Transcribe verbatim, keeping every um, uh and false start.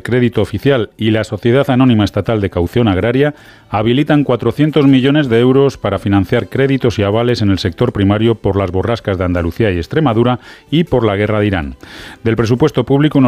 Crédito Oficial y la Sociedad Anónima Estatal de Caución Agraria habilitan cuatrocientos millones de euros para financiar créditos y avales en el sector primario por las borrascas de Andalucía y Extremadura y por la guerra de Irán. Del presupuesto público,